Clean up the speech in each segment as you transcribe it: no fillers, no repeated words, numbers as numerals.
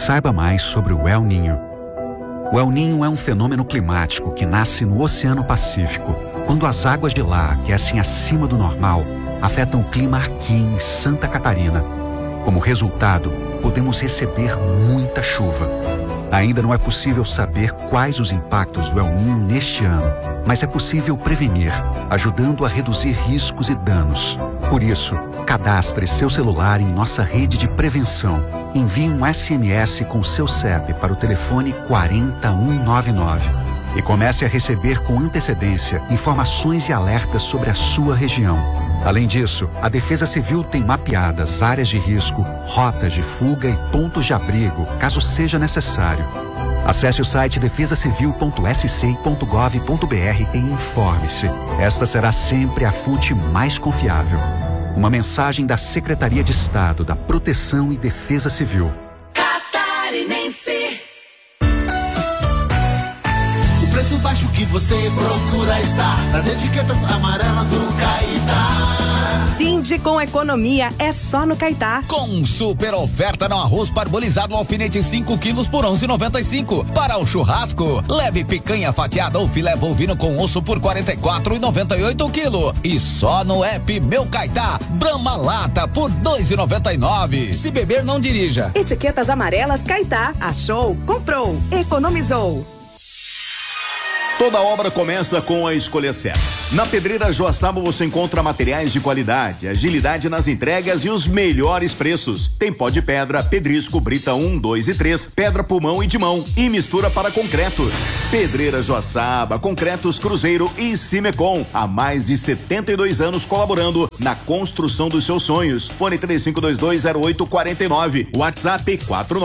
Saiba mais sobre o El Niño. O El Niño é um fenômeno climático que nasce no Oceano Pacífico, quando as águas de lá aquecem acima do normal, afetam o clima aqui em Santa Catarina. Como resultado, podemos receber muita chuva. Ainda não é possível saber quais os impactos do El Niño neste ano, mas é possível prevenir, ajudando a reduzir riscos e danos. Por isso, cadastre seu celular em nossa rede de prevenção. Envie um SMS com seu CEP para o telefone 40199 e comece a receber com antecedência informações e alertas sobre a sua região. Além disso, a Defesa Civil tem mapeadas áreas de risco, rotas de fuga e pontos de abrigo, caso seja necessário. Acesse o site defesacivil.sc.gov.br e informe-se. Esta será sempre a fonte mais confiável. Uma mensagem da Secretaria de Estado da Proteção e Defesa Civil. Catarinense. O preço baixo que você procura está nas etiquetas amarelas do Caetá. Finde com economia é só no Caetá. Com super oferta no arroz parbolizado alfinete 5 quilos por 11,95. Para o churrasco, leve picanha fatiada ou filé bovino com osso por 44,98 o quilo. E só no app Meu Caetá, Brahma Lata por 2,99. Se beber, não dirija. Etiquetas amarelas Caetá. Achou, comprou, economizou. Toda obra começa com a escolha certa. Na Pedreira Joaçaba você encontra materiais de qualidade, agilidade nas entregas e os melhores preços. Tem pó de pedra, pedrisco, brita 1, 2 e 3, pedra pulmão e de mão e mistura para concreto. Pedreira Joaçaba, Concretos Cruzeiro e Cimecom. Há mais de 72 anos colaborando na construção dos seus sonhos. Fone 35220849. WhatsApp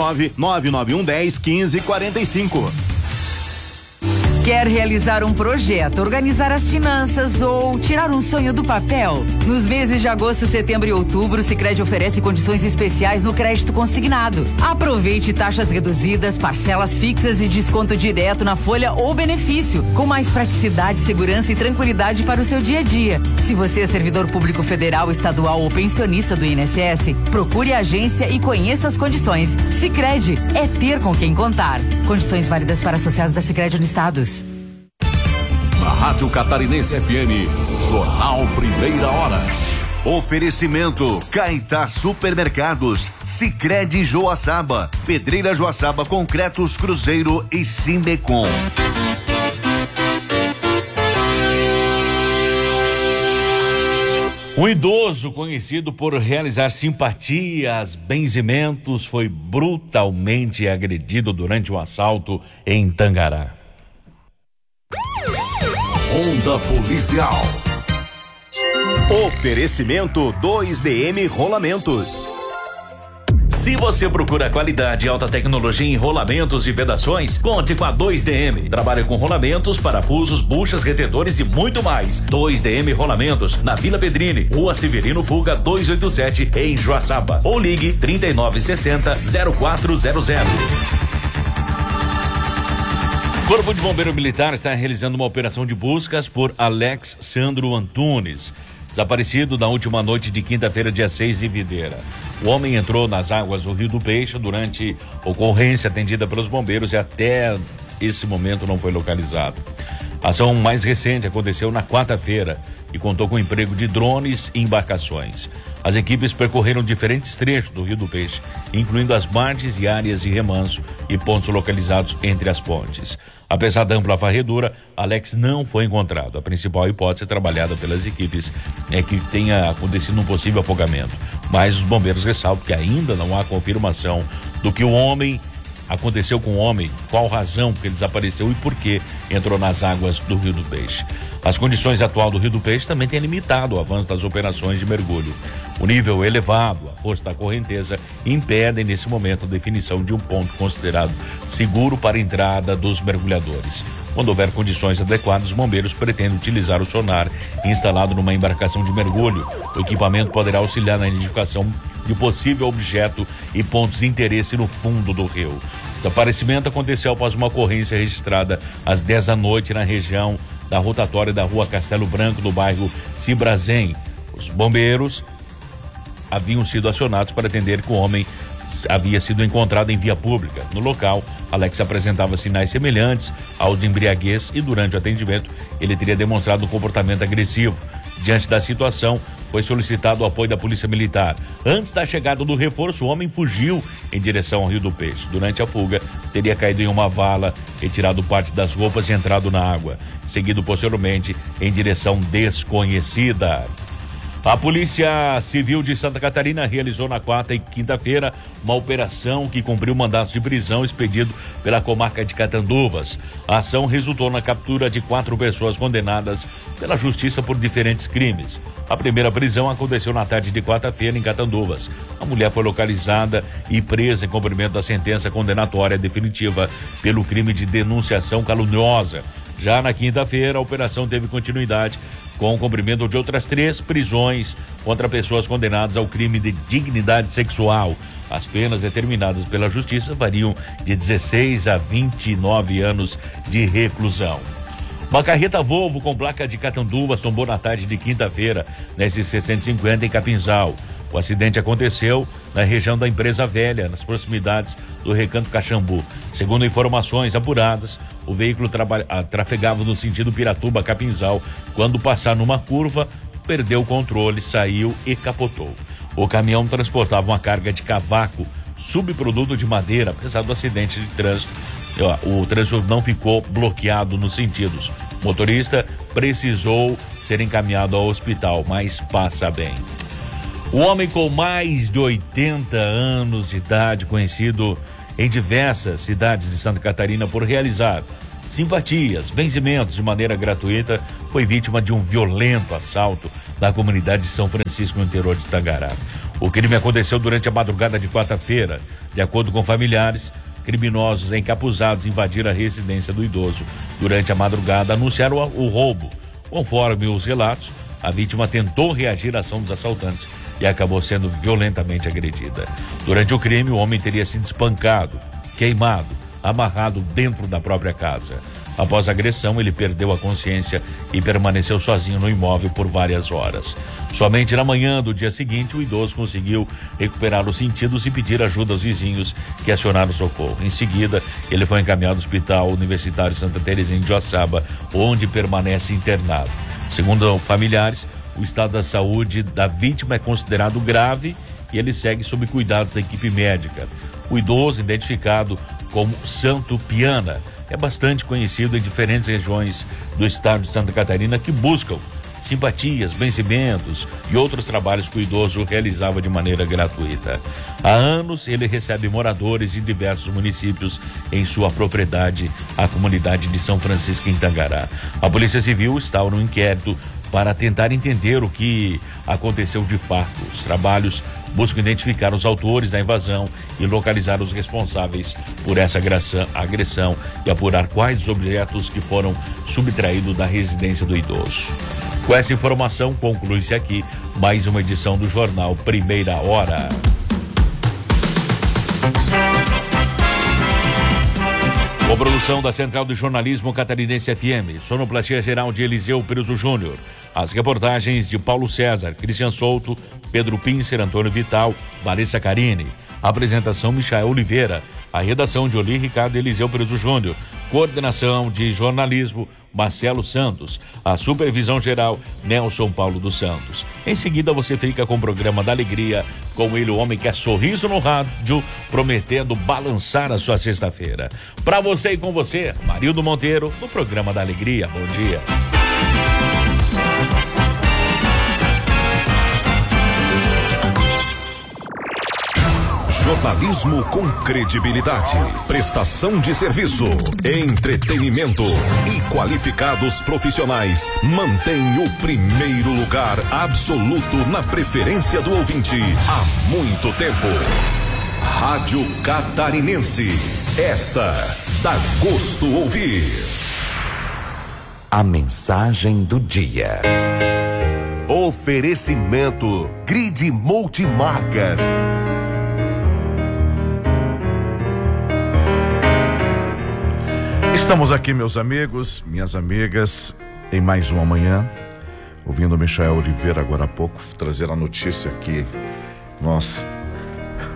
49991101545. Quer realizar um projeto, organizar as finanças ou tirar um sonho do papel? Nos meses de agosto, setembro e outubro, o Sicredi oferece condições especiais no crédito consignado. Aproveite taxas reduzidas, parcelas fixas e desconto direto na folha ou benefício, com mais praticidade, segurança e tranquilidade para o seu dia a dia. Se você é servidor público federal, estadual ou pensionista do INSS, procure a agência e conheça as condições. Sicredi é ter com quem contar. Condições válidas para associados da Sicredi Unistados. Na Rádio Catarinense FM, Jornal Primeira Hora. Oferecimento Caetá Supermercados, Sicredi Joaçaba, Pedreira Joaçaba, Concretos Cruzeiro e Cimecom. Um idoso conhecido por realizar simpatias, benzimentos, foi brutalmente agredido durante um assalto em Tangará. Onda Policial. Oferecimento 2DM Rolamentos. Se você procura qualidade e alta tecnologia em rolamentos e vedações, conte com a 2DM. Trabalha com rolamentos, parafusos, buchas, retentores e muito mais. 2DM Rolamentos, na Vila Pedrini, Rua Severino Fuga 287, em Joaçaba. Ou ligue 3960-0400. Corpo de Bombeiro Militar está realizando uma operação de buscas por Alex Sandro Antunes, desaparecido na última noite de quinta-feira, dia 6 de Videira. O homem entrou nas águas do Rio do Peixe durante ocorrência atendida pelos bombeiros e até esse momento não foi localizado. A ação mais recente aconteceu na quarta-feira e contou com emprego de drones e embarcações. As equipes percorreram diferentes trechos do Rio do Peixe, incluindo as margens e áreas de remanso e pontos localizados entre as pontes. Apesar da ampla varredura, Alex não foi encontrado. A principal hipótese trabalhada pelas equipes é que tenha acontecido um possível afogamento, mas os bombeiros ressaltam que ainda não há confirmação do que o homem aconteceu com o homem, qual razão que ele desapareceu e por que entrou nas águas do Rio do Peixe. As condições atuais do Rio do Peixe também têm limitado o avanço das operações de mergulho. O nível elevado, a força da correnteza, impedem nesse momento a definição de um ponto considerado seguro para a entrada dos mergulhadores. Quando houver condições adequadas, os bombeiros pretendem utilizar o sonar instalado numa embarcação de mergulho. O equipamento poderá auxiliar na identificação de possível objeto e pontos de interesse no fundo do rio. O desaparecimento aconteceu após uma ocorrência registrada às 10 da noite na região da rotatória da Rua Castelo Branco, do bairro Cibrazen. Os bombeiros haviam sido acionados para atender que o homem havia sido encontrado em via pública. No local, Alex apresentava sinais semelhantes aos de embriaguez e durante o atendimento ele teria demonstrado um comportamento agressivo. Diante da situação, foi solicitado o apoio da Polícia Militar. Antes da chegada do reforço, o homem fugiu em direção ao Rio do Peixe. Durante a fuga, teria caído em uma vala, retirado parte das roupas e entrado na água, seguido posteriormente em direção desconhecida. A Polícia Civil de Santa Catarina realizou na quarta e quinta-feira uma operação que cumpriu mandato de prisão expedido pela comarca de Catanduvas. A ação resultou na captura de 4 pessoas condenadas pela justiça por diferentes crimes. A primeira prisão aconteceu na tarde de quarta-feira em Catanduvas. A mulher foi localizada e presa em cumprimento da sentença condenatória definitiva pelo crime de denunciação caluniosa. Já na quinta-feira, a operação teve continuidade com o cumprimento de outras 3 prisões contra pessoas condenadas ao crime de dignidade sexual. As penas determinadas pela Justiça variam de 16 a 29 anos de reclusão. Uma carreta Volvo com placa de Catanduvas tombou na tarde de quinta-feira, na SC-150 em Capinzal. O acidente aconteceu na região da Empresa Velha, nas proximidades do Recanto Caxambu. Segundo informações apuradas, o veículo trafegava no sentido Piratuba-Capinzal. Quando passar numa curva, perdeu o controle, saiu e capotou. O caminhão transportava uma carga de cavaco, subproduto de madeira. Apesar do acidente de trânsito, o trânsito não ficou bloqueado nos sentidos. O motorista precisou ser encaminhado ao hospital, mas passa bem. O homem com mais de 80 anos de idade, conhecido em diversas cidades de Santa Catarina por realizar simpatias, benzimentos de maneira gratuita, foi vítima de um violento assalto na comunidade de São Francisco, no interior de Tangará. O crime aconteceu durante a madrugada de quarta-feira. De acordo com familiares, criminosos encapuzados invadiram a residência do idoso. Durante a madrugada, anunciaram o roubo. Conforme os relatos, a vítima tentou reagir à ação dos assaltantes e acabou sendo violentamente agredida. Durante o crime, o homem teria sido espancado, queimado, amarrado dentro da própria casa. Após a agressão, ele perdeu a consciência e permaneceu sozinho no imóvel por várias horas. Somente na manhã do dia seguinte, o idoso conseguiu recuperar os sentidos e pedir ajuda aos vizinhos que acionaram o socorro. Em seguida, ele foi encaminhado ao Hospital Universitário Santa Terezinha de Joaçaba, onde permanece internado. Segundo familiares, o estado da saúde da vítima é considerado grave e ele segue sob cuidados da equipe médica. O idoso, identificado como Santo Piana, é bastante conhecido em diferentes regiões do estado de Santa Catarina que buscam simpatias, vencimentos e outros trabalhos que o idoso realizava de maneira gratuita. Há anos ele recebe moradores em diversos municípios em sua propriedade, a comunidade de São Francisco em Tangará. A Polícia Civil está no inquérito para tentar entender o que aconteceu de fato. Os trabalhos buscam identificar os autores da invasão e localizar os responsáveis por essa agressão e apurar quais os objetos que foram subtraídos da residência do idoso. Com essa informação, conclui-se aqui mais uma edição do Jornal Primeira Hora. Com produção da Central de Jornalismo Catarinense FM, sonoplastia geral de Eliseu Peruso Júnior. As reportagens de Paulo César, Cristian Souto, Pedro Pincer, Antônio Vital, Vanessa Carini. Apresentação Michael Oliveira. A redação de Oli Ricardo Eliseu Peruso Júnior. Coordenação de jornalismo Marcelo Santos. A supervisão geral Nelson Paulo dos Santos. Em seguida você fica com o programa da Alegria, com ele, o homem que é sorriso no rádio, prometendo balançar a sua sexta-feira. Para você e com você, Marildo Monteiro, no programa da Alegria. Bom dia. Jornalismo com credibilidade, prestação de serviço, entretenimento e qualificados profissionais mantém o primeiro lugar absoluto na preferência do ouvinte há muito tempo. Rádio Catarinense, esta dá gosto ouvir. A mensagem do dia. Oferecimento Grid Multimarcas. Estamos aqui, meus amigos, minhas amigas, em mais uma manhã, ouvindo o Michael Oliveira agora há pouco trazer a notícia que nós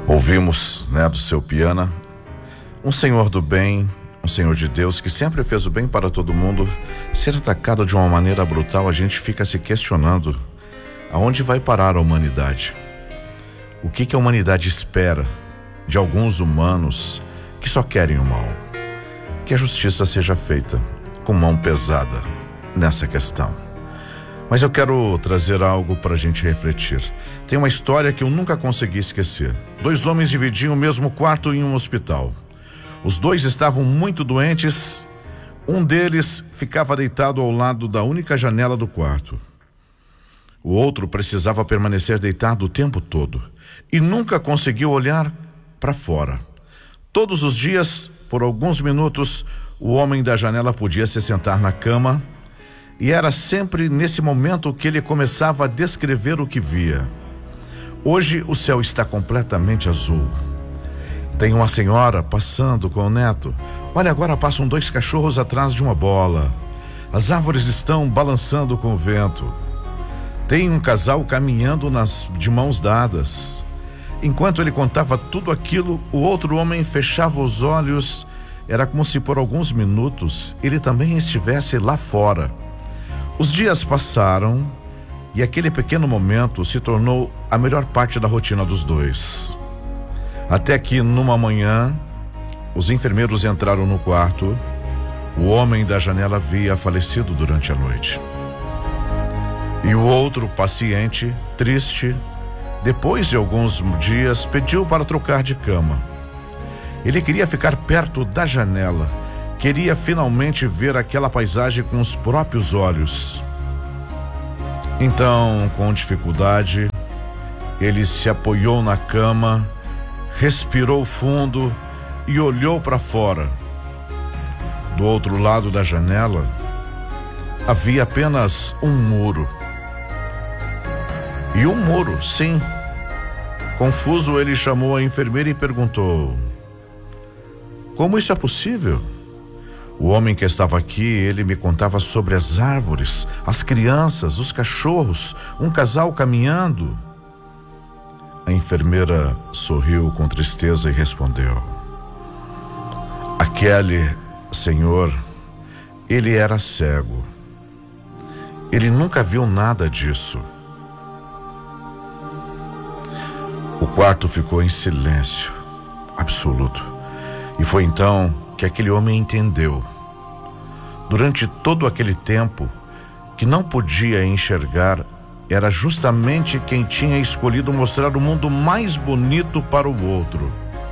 Ouvimos, do seu Piana, um senhor do bem, um senhor de Deus que sempre fez o bem para todo mundo, ser atacado de uma maneira brutal, a gente fica se questionando aonde vai parar a humanidade. O que a humanidade espera de alguns humanos que só querem o mal? Que a justiça seja feita com mão pesada nessa questão. Mas eu quero trazer algo para a gente refletir. Tem uma história que eu nunca consegui esquecer. 2 homens dividiam o mesmo quarto em um hospital. Os 2 estavam muito doentes. Um deles ficava deitado ao lado da única janela do quarto. O outro precisava permanecer deitado o tempo todo e nunca conseguiu olhar para fora. Todos os dias, por alguns minutos, o homem da janela podia se sentar na cama e era sempre nesse momento que ele começava a descrever o que via. Hoje o céu está completamente azul. Tem uma senhora passando com o neto. Olha, agora passam 2 cachorros atrás de uma bola. As árvores estão balançando com o vento. Tem um casal caminhando de mãos dadas. Enquanto ele contava tudo aquilo, o outro homem fechava os olhos. Era como se por alguns minutos ele também estivesse lá fora. Os dias passaram e aquele pequeno momento se tornou a melhor parte da rotina dos 2. Até que numa manhã, os enfermeiros entraram no quarto. O homem da janela havia falecido durante a noite. E o outro paciente, triste, depois de alguns dias, pediu para trocar de cama. Ele queria ficar perto da janela, queria finalmente ver aquela paisagem com os próprios olhos. Então, com dificuldade, ele se apoiou na cama, respirou fundo e olhou para fora. Do outro lado da janela, havia apenas um muro. E um muro, sim. Confuso, ele chamou a enfermeira e perguntou: como isso é possível? O homem que estava aqui, ele me contava sobre as árvores, as crianças, os cachorros, um casal caminhando. A enfermeira sorriu com tristeza e respondeu: aquele senhor, ele era cego. Ele nunca viu nada disso. O quarto ficou em silêncio absoluto. E foi então que aquele homem entendeu, durante todo aquele tempo, que não podia enxergar, era justamente quem tinha escolhido mostrar o mundo mais bonito para o outro.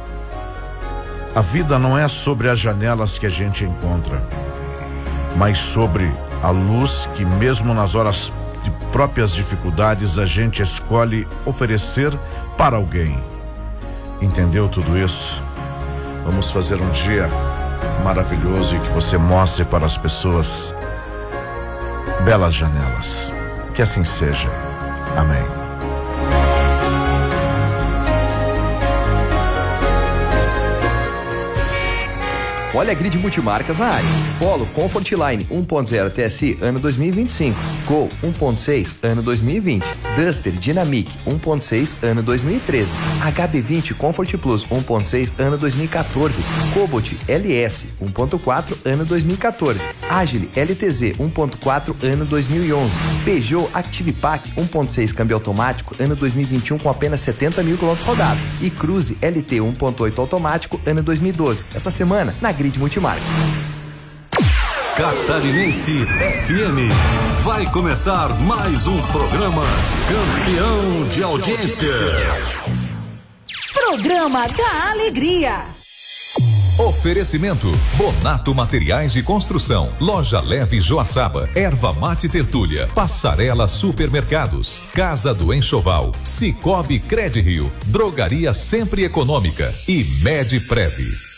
A vida não é sobre as janelas que a gente encontra, mas sobre a luz que mesmo nas horas de próprias dificuldades a gente escolhe oferecer para alguém. Entendeu tudo isso? Vamos fazer um dia maravilhoso e que você mostre para as pessoas belas janelas. Que assim seja. Amém. Olha a Grid Multimarcas na área. Polo Comfort Line 1.0 TSI ano 2025. Gol 1.6 ano 2020. Duster Dynamic 1.6 ano 2013. HB20 Comfort Plus 1.6 ano 2014. Cobalt LS 1.4 ano 2014. Agile LTZ 1.4 ano 2011. Peugeot Active Pack 1.6 câmbio automático ano 2021 com apenas 70 mil quilômetros rodados. E Cruze LT 1.8 automático ano 2012. Essa semana na Grid Multimarcas. Catarinense FM. Vai começar mais um programa campeão de audiência. Programa da Alegria. Oferecimento: Bonato Materiais de Construção, Loja Leve Joaçaba, Erva Mate Tertúlia, Passarela Supermercados, Casa do Enxoval, Cicobi Credirio, Drogaria Sempre Econômica e Medprev.